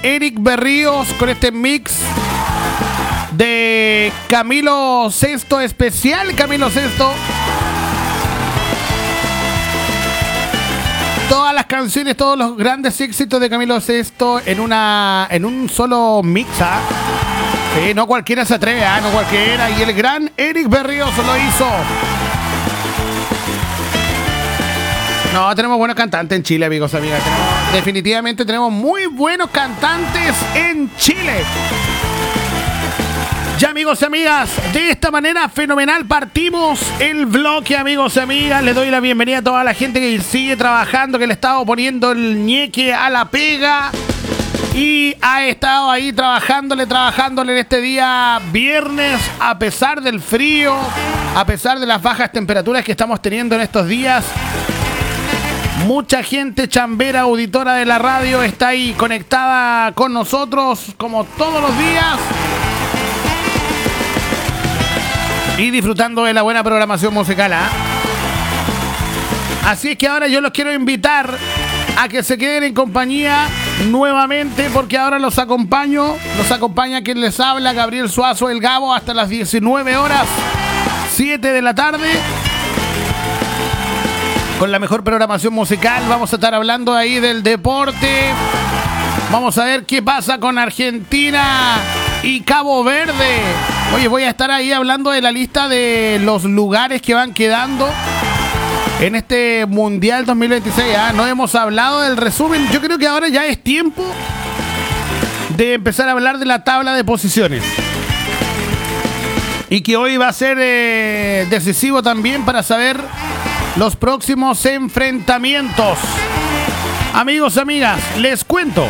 Eric Berríos con este mix de Camilo Sesto, especial Camilo Sesto. Todas las canciones, todos los grandes éxitos de Camilo Sesto en un solo mix, ¿ah? Sí, no cualquiera se atreve, no cualquiera. Y el gran Eric Berríos lo hizo. No, tenemos buenos cantantes en Chile, amigos, amigas. Definitivamente tenemos muy buenos cantantes en Chile. Ya, amigos y amigas, de esta manera fenomenal partimos el bloque, amigos y amigas. Les doy la bienvenida a toda la gente que sigue trabajando, que le ha estado poniendo el ñeque a la pega y ha estado ahí trabajándole en este día viernes, a pesar del frío, a pesar de las bajas temperaturas que estamos teniendo en estos días. Mucha gente chambera, auditora de la radio, está ahí conectada con nosotros como todos los días y disfrutando de la buena programación musical, ¿eh? Así es que ahora yo los quiero invitar a que se queden en compañía nuevamente, porque ahora los acompaña quien les habla, Gabriel Suazo, el Gabo, hasta las 19 horas, 7 de la tarde. Con la mejor programación musical, vamos a estar hablando ahí del deporte. Vamos a ver qué pasa con Argentina y Cabo Verde. Oye, voy a estar ahí hablando de la lista de los lugares que van quedando en este Mundial 2026. No hemos hablado del resumen. Yo creo que ahora ya es tiempo de empezar a hablar de la tabla de posiciones. Y que hoy va a ser decisivo también para saber los próximos enfrentamientos. Amigos, amigas, les cuento.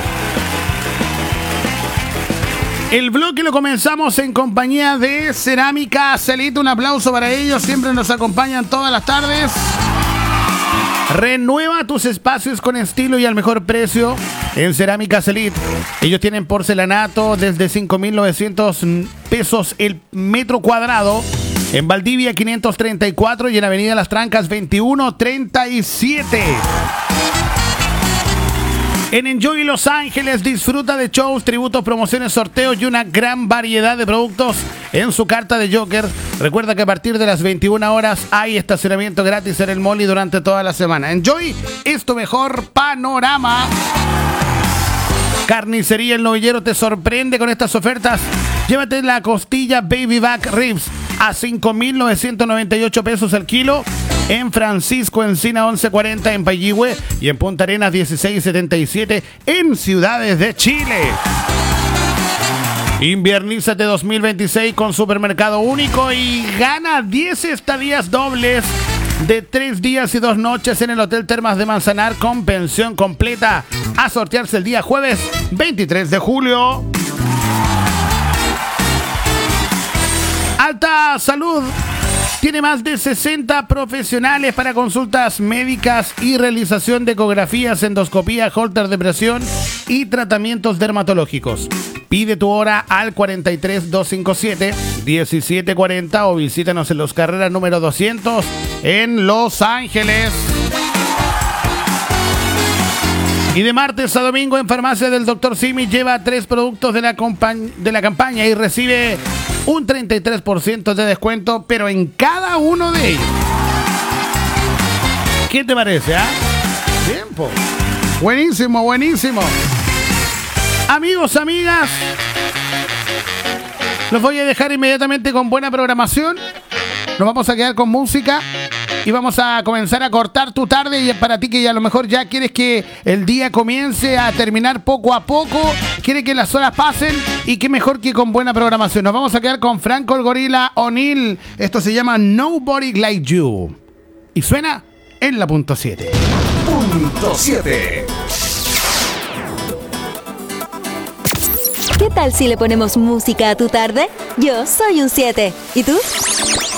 El bloque lo comenzamos en compañía de Cerámica Celite. Un aplauso para ellos, siempre nos acompañan todas las tardes. Renueva tus espacios con estilo y al mejor precio en Cerámica Celite. Ellos tienen porcelanato desde 5,900 pesos el metro cuadrado. En Valdivia 534 y en Avenida Las Trancas 2137. En Enjoy Los Ángeles disfruta de shows, tributos, promociones, sorteos y una gran variedad de productos en su carta de Joker. Recuerda que a partir de las 21 horas hay estacionamiento gratis en el mall y durante toda la semana. Enjoy es tu mejor panorama. Carnicería El Novillero te sorprende con estas ofertas. Llévate la costilla Baby Back Ribs a 5,998 pesos el kilo. En Francisco Encina 1140 en Payihue y en Punta Arenas 1677 en Ciudades de Chile. Inviernízate 2026 con Supermercado Único y gana 10 estadías dobles de 3 días y 2 noches en el Hotel Termas de Manzanar con pensión completa, a sortearse el día jueves 23 de julio. Alta Salud tiene más de 60 profesionales para consultas médicas y realización de ecografías, endoscopía, holter de presión y tratamientos dermatológicos. Pide tu hora al 43 257 1740 o visítanos en Los Carreras número 200 en Los Ángeles. Y de martes a domingo en Farmacia del Dr. Simi lleva 3 productos de la campaña y recibe un 33% de descuento, pero en cada uno de ellos. ¿Qué te parece, Tiempo. Buenísimo, buenísimo. Amigos, amigas, los voy a dejar inmediatamente con buena programación. Nos vamos a quedar con música y vamos a comenzar a cortar tu tarde. Y para ti que a lo mejor ya quieres que el día comience a terminar poco a poco, quiere que las horas pasen, y qué mejor que con buena programación. Nos vamos a quedar con Franco el Gorila O'Neill. Esto se llama Nobody Like You y suena en la punto 7. Punto 7. ¿Qué tal si le ponemos música a tu tarde? Yo soy un 7. ¿Y tú?